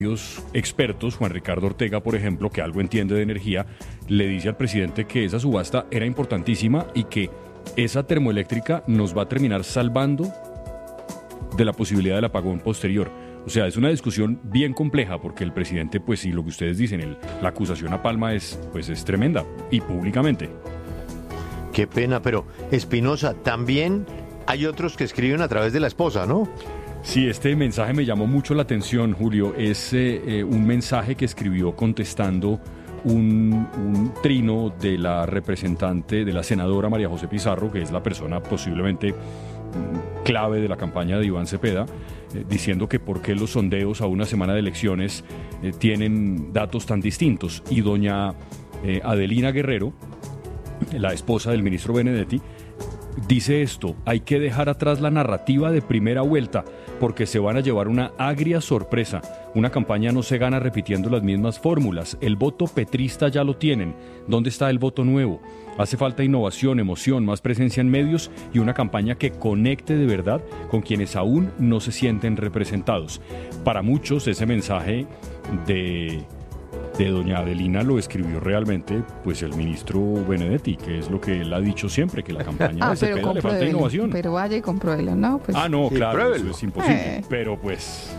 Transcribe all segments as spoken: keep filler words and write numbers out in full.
expertos, Juan Ricardo Ortega, por ejemplo, que algo entiende de energía, le dice al presidente que esa subasta era importantísima y que esa termoeléctrica nos va a terminar salvando de la posibilidad del apagón posterior. O sea, es una discusión bien compleja porque el presidente, pues sí, lo que ustedes dicen, el, la acusación a Palma es, pues, es tremenda y públicamente. Qué pena, pero Espinosa, también hay otros que escriben a través de la esposa, ¿no? Sí, este mensaje me llamó mucho la atención, Julio. Es eh, eh, un mensaje que escribió contestando un, un trino de la representante, de la senadora María José Pizarro, que es la persona posiblemente mm, clave de la campaña de Iván Cepeda, eh, diciendo que por qué los sondeos a una semana de elecciones eh, tienen datos tan distintos. Y doña eh, Adelina Guerrero, la esposa del ministro Benedetti, dice esto: hay que dejar atrás la narrativa de primera vuelta porque se van a llevar una agria sorpresa. Una campaña no se gana repitiendo las mismas fórmulas. El voto petrista ya lo tienen. ¿Dónde está el voto nuevo? Hace falta innovación, emoción, más presencia en medios y una campaña que conecte de verdad con quienes aún no se sienten representados. Para muchos ese mensaje de... de doña Adelina lo escribió realmente pues el ministro Benedetti, que es lo que él ha dicho siempre, que la campaña ah, de Cepeda le falta innovación. Pero vaya y compruébelo, ¿no? Pues, ah, no, sí, claro, pruébelo. eso es imposible, eh. pero pues...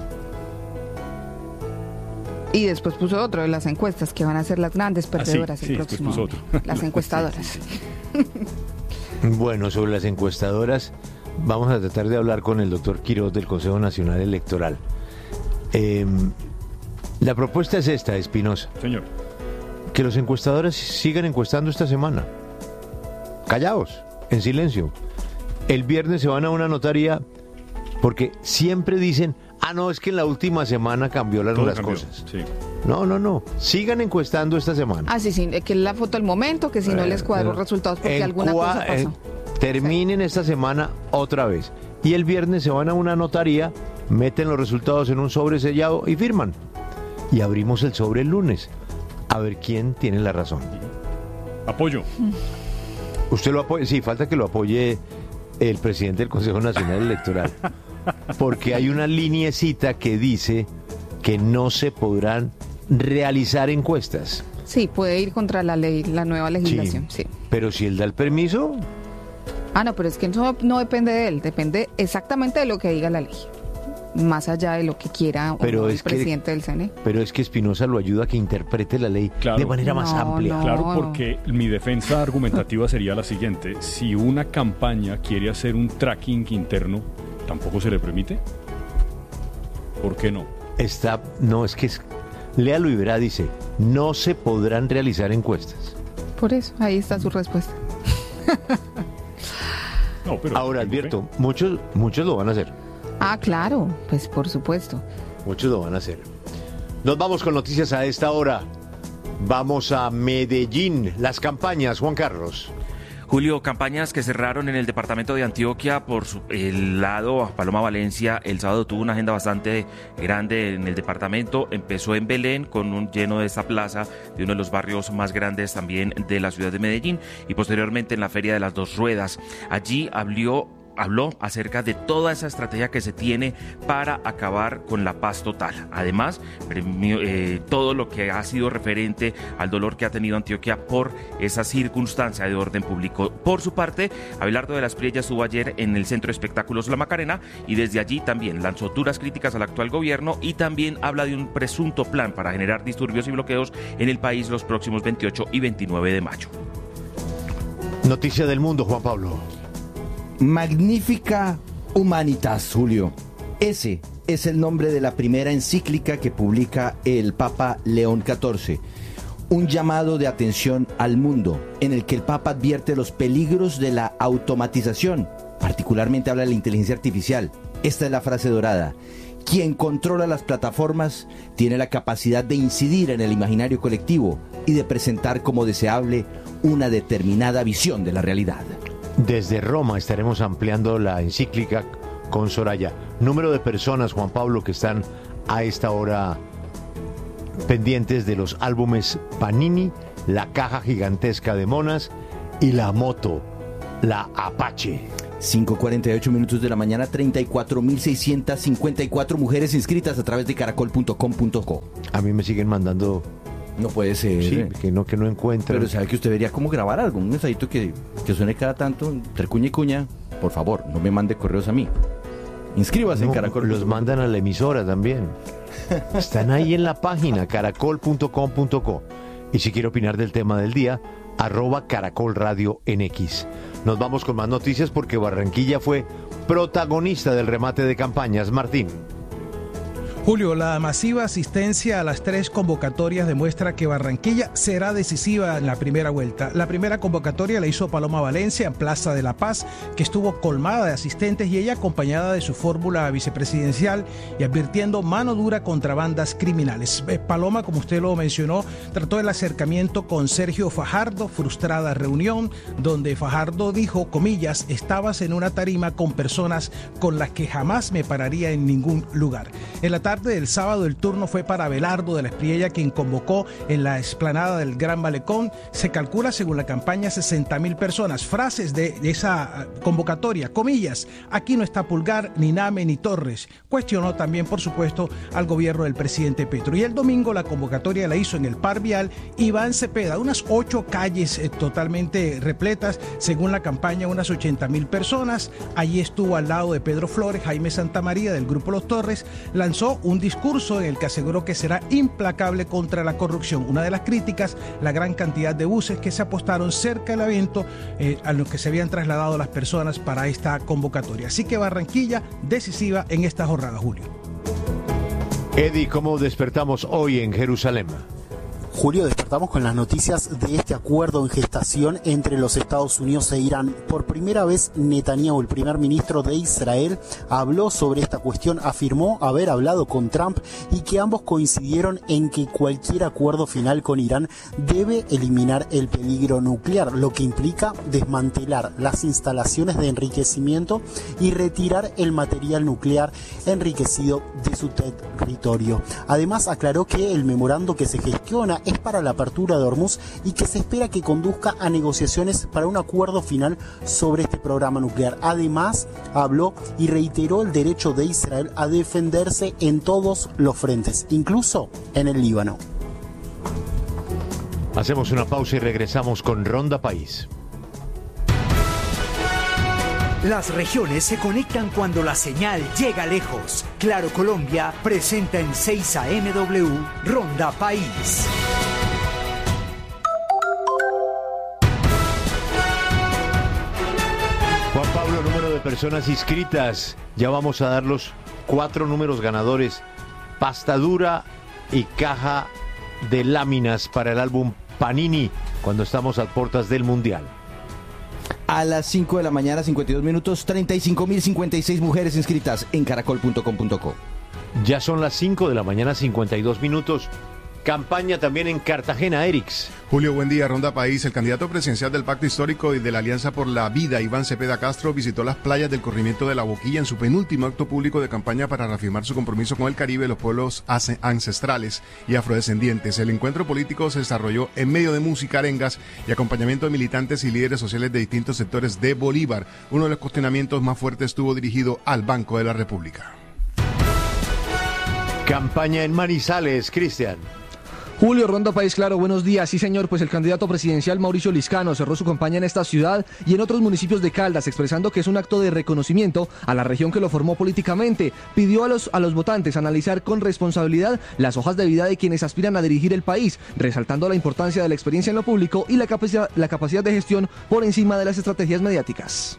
Y después puso otro de las encuestas, que van a ser las grandes perdedoras ah, sí, el sí, próximo puso año. otro. Las encuestadoras. Sí, sí, sí. Bueno, sobre las encuestadoras, vamos a tratar de hablar con el doctor Quiroz del Consejo Nacional Electoral. Eh, la propuesta es esta, Espinosa. Señor. Que los encuestadores sigan encuestando esta semana. Callados, en silencio. El viernes se van a una notaría porque siempre dicen, ah, no, es que en la última semana cambió las, las cambió, cosas. Sí. No, no, no. Sigan encuestando esta semana. Ah, sí, sí, que es la foto del momento, que si no les cuadro Eh, resultados porque en alguna cua- cosa pasó. eh, terminen sí. esta semana otra vez. Y el viernes se van a una notaría, meten los resultados en un sobre sellado y firman. Y abrimos el sobre el lunes. A ver quién tiene la razón. Apoyo. ¿Usted lo apoya? Sí, falta que lo apoye el presidente del Consejo Nacional Electoral. Porque hay una lineecita que dice que no se podrán realizar encuestas. Sí, puede ir contra la ley, la nueva legislación, sí. sí. Pero si él da el permiso... Ah, no, pero es que eso no depende de él, depende exactamente de lo que diga la ley. Más allá de lo que quiera pero o no es el presidente que, del C N E. Pero es que Espinosa lo ayuda a que interprete la ley claro. de manera más no, amplia. No. Claro, porque mi defensa argumentativa sería la siguiente: si una campaña quiere hacer un tracking interno, ¿tampoco se le permite? ¿Por qué no? Está, no, es que es, léalo y verá, dice, no se podrán realizar encuestas. Por eso, ahí está su respuesta. No, pero ahora advierto, muchos, muchos lo van a hacer. Ah, claro, pues por supuesto. Muchos lo van a hacer. Nos vamos con noticias a esta hora. Vamos a Medellín. Las campañas, Juan Carlos. Julio, campañas que cerraron en el departamento de Antioquia. Por su, el lado, Paloma Valencia el sábado tuvo una agenda bastante grande en el departamento. Empezó en Belén con un lleno de esta plaza de uno de los barrios más grandes también de la ciudad de Medellín, y posteriormente en la Feria de las Dos Ruedas. Allí habló Habló acerca de toda esa estrategia que se tiene para acabar con la paz total. Además, premio, eh, todo lo que ha sido referente al dolor que ha tenido Antioquia por esa circunstancia de orden público. Por su parte, Abelardo de las Priellas estuvo ayer en el Centro de Espectáculos La Macarena y desde allí también lanzó duras críticas al actual gobierno y también habla de un presunto plan para generar disturbios y bloqueos en el país los próximos veintiocho y veintinueve de mayo. Noticia del mundo, Juan Pablo. Magnifica Humanitas, Julio. Ese es el nombre de la primera encíclica que publica el Papa León catorce. Un llamado de atención al mundo, en el que el Papa advierte los peligros de la automatización. Particularmente habla de la inteligencia artificial. Esta es la frase dorada. Quien controla las plataformas tiene la capacidad de incidir en el imaginario colectivo y de presentar como deseable una determinada visión de la realidad. Desde Roma estaremos ampliando la encíclica con Soraya. Número de personas, Juan Pablo, que están a esta hora pendientes de los álbumes Panini, la caja gigantesca de monas y la moto, la Apache. cinco cuarenta y ocho minutos de la mañana, treinta y cuatro mil seiscientas cincuenta y cuatro mujeres inscritas a través de caracol punto com punto co. A mí me siguen mandando... No puede ser. Sí, que no, que no encuentran. Pero sabe que usted debería como grabar algo, un mensajito que, que suene cada tanto, entre cuña y cuña. Por favor, no me mande correos a mí. Inscríbase No, en caracol. los mandan a la emisora también. Están ahí en la página caracol punto com punto co. Y si quiere opinar del tema del día, arroba Caracol Radio en X. Nos vamos con más noticias porque Barranquilla fue protagonista del remate de campañas. Martín. Julio, la masiva asistencia a las tres convocatorias demuestra que Barranquilla será decisiva en la primera vuelta. La primera convocatoria la hizo Paloma Valencia en Plaza de la Paz, que estuvo colmada de asistentes y ella acompañada de su fórmula vicepresidencial y advirtiendo mano dura contra bandas criminales. Paloma, como usted lo mencionó, trató el acercamiento con Sergio Fajardo, frustrada reunión, donde Fajardo dijo, comillas, estabas en una tarima con personas con las que jamás me pararía en ningún lugar. En la tarde del sábado el turno fue para Abelardo de la Espriella, quien convocó en la explanada del Gran Malecón. Se calcula, según la campaña, sesenta mil personas. Frases de, de esa convocatoria, comillas, aquí no está Pulgar, ni Name, ni Torres. Cuestionó también, por supuesto, al gobierno del presidente Petro. Y el domingo la convocatoria la hizo en el Par Vial Iván Cepeda, unas ocho calles eh, totalmente repletas, según la campaña, unas ochenta mil personas. Allí estuvo al lado de Pedro Flores, Jaime Santamaría del Grupo Los Torres, lanzó un discurso en el que aseguró que será implacable contra la corrupción. Una de las críticas, la gran cantidad de buses que se apostaron cerca del evento eh, a los que se habían trasladado las personas para esta convocatoria. Así que Barranquilla decisiva en esta jornada, Julio. Eddie, ¿cómo despertamos hoy en Jerusalén? Julio, despertamos con las noticias de este acuerdo en gestación entre los Estados Unidos e Irán. Por primera vez, Netanyahu, el primer ministro de Israel, habló sobre esta cuestión, afirmó haber hablado con Trump y que ambos coincidieron en que cualquier acuerdo final con Irán debe eliminar el peligro nuclear, lo que implica desmantelar las instalaciones de enriquecimiento y retirar el material nuclear enriquecido de su territorio. Además, aclaró que el memorando que se gestiona es para la apertura de Hormuz y que se espera que conduzca a negociaciones para un acuerdo final sobre este programa nuclear. Además, habló y reiteró el derecho de Israel a defenderse en todos los frentes, incluso en el Líbano. Hacemos una pausa y regresamos con Ronda País. Las regiones se conectan cuando la señal llega lejos. Claro Colombia presenta en seis A M W Ronda País. Juan Pablo, número de personas inscritas. Ya vamos a dar los cuatro números ganadores. Pasta dura y caja de láminas para el álbum Panini cuando estamos a puertas del Mundial. A las cinco de la mañana, cincuenta y dos minutos, treinta y cinco mil cincuenta y seis mujeres inscritas en caracol punto com punto co. Ya son las cinco de la mañana, cincuenta y dos minutos. Campaña también en Cartagena, Erix. Julio, buen día. Ronda País. El candidato presidencial del Pacto Histórico y de la Alianza por la Vida, Iván Cepeda Castro, visitó las playas del corrimiento de La Boquilla en su penúltimo acto público de campaña para reafirmar su compromiso con el Caribe, los pueblos ancestrales y afrodescendientes. El encuentro político se desarrolló en medio de música, arengas y acompañamiento de militantes y líderes sociales de distintos sectores de Bolívar. Uno de los cuestionamientos más fuertes estuvo dirigido al Banco de la República. Campaña en Manizales, Cristian. Julio, Ronda País, claro, buenos días. Sí, señor, pues el candidato presidencial Mauricio Liscano cerró su campaña en esta ciudad y en otros municipios de Caldas, expresando que es un acto de reconocimiento a la región que lo formó políticamente. Pidió a los, a los votantes analizar con responsabilidad las hojas de vida de quienes aspiran a dirigir el país, resaltando la importancia de la experiencia en lo público y la capacidad, la capacidad de gestión por encima de las estrategias mediáticas.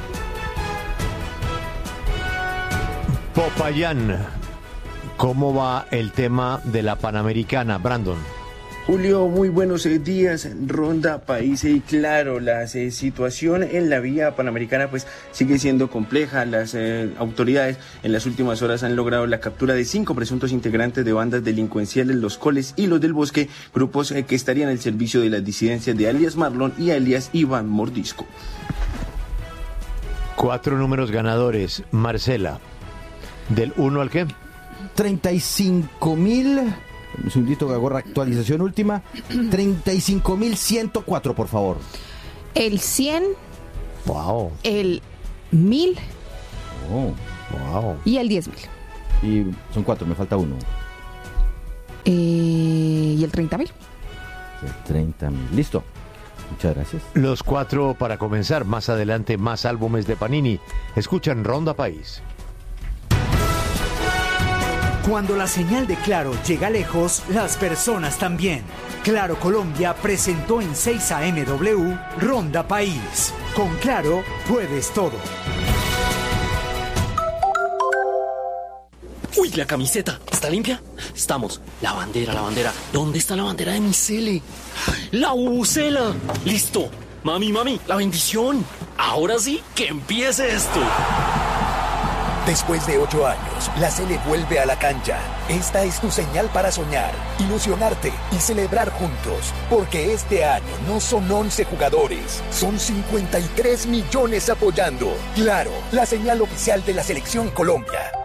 Popayán. ¿Cómo va el tema de la Panamericana, Brandon? Julio, muy buenos días, Ronda País. Y claro, la eh, situación en la vía panamericana pues sigue siendo compleja. Las eh, autoridades en las últimas horas han logrado la captura de cinco presuntos integrantes de bandas delincuenciales, los Coles y los del Bosque, grupos eh, que estarían al servicio de las disidencias de alias Marlon y alias Iván Mordisco. Cuatro números ganadores, Marcela. ¿Del uno al qué? treinta y cinco mil, un segundito que hago actualización última, treinta y cinco mil ciento cuatro, por favor. El cien, wow. el mil Oh, Wow. y el diez mil. y son cuatro, me falta uno. Eh, y el treinta mil. treinta mil. Listo. Muchas gracias. Los cuatro para comenzar. Más adelante, más álbumes de Panini. Escuchan Ronda País. Cuando la señal de Claro llega lejos, las personas también. Claro Colombia presentó en seis A M W Ronda País. Con Claro puedes todo. Uy, la camiseta. ¿Está limpia? Estamos. La bandera, la bandera. ¿Dónde está la bandera de mi cele? ¡La bubucela! ¡Listo! Mami, mami, la bendición. Ahora sí, que empiece esto. Después de ocho años, la Sele vuelve a la cancha. Esta es tu señal para soñar, ilusionarte y celebrar juntos. Porque este año no son once jugadores, son cincuenta y tres millones apoyando. Claro, la señal oficial de la Selección Colombia.